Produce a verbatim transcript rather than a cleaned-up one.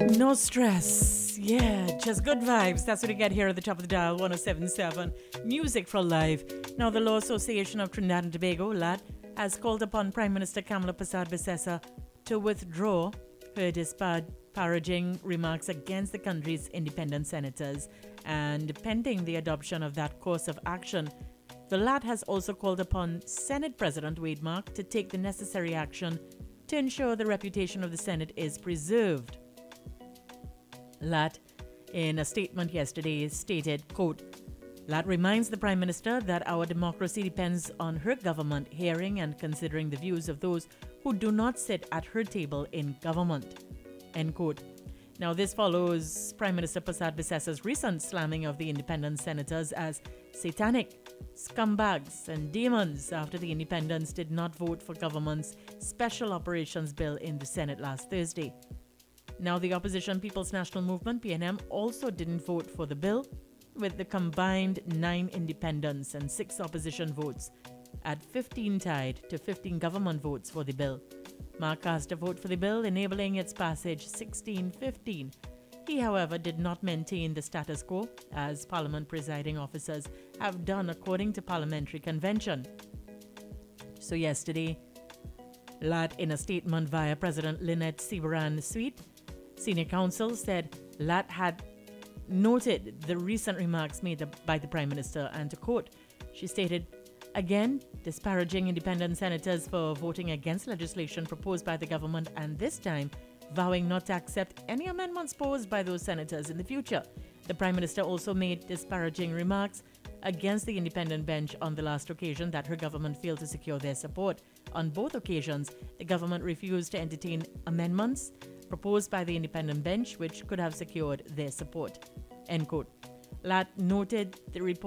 No stress. Yeah, just good vibes. That's what you get here at the top of the dial, one oh seven point seven. Music for life. Now, the Law Association of Trinidad and Tobago, L A T, has called upon Prime Minister Kamala Persad-Bissessar to withdraw her disparaging remarks against the country's independent senators. And pending the adoption of that course of action, the L A T has also called upon Senate President Wade Mark to take the necessary action to ensure the reputation of the Senate is preserved. L A T, in a statement yesterday, stated, quote, L A T reminds the Prime Minister that our democracy depends on her government hearing and considering the views of those who do not sit at her table in government, end quote. Now, this follows Prime Minister Persad-Bissessar's recent slamming of the independent senators as satanic, scumbags and demons after the independents did not vote for government's Special Operations Bill in the Senate last Thursday. Now, the opposition People's National Movement, P N M, also didn't vote for the bill, with the combined nine independents and six opposition votes at fifteen tied to fifteen government votes for the bill. Mark cast a vote for the bill, enabling its passage sixteen fifteen. He, however, did not maintain the status quo, as Parliament presiding officers have done according to Parliamentary Convention. So yesterday, L A T, in a statement via President Lynette Sibaran-Sweet, Senior Counsel, said L A T had noted the recent remarks made by the Prime Minister, and to quote, she stated, again, disparaging independent senators for voting against legislation proposed by the government, and this time vowing not to accept any amendments posed by those senators in the future. The Prime Minister also made disparaging remarks against the independent bench on the last occasion that her government failed to secure their support. On both occasions, the government refused to entertain amendments proposed by the independent bench which could have secured their support, end quote. L A T noted the report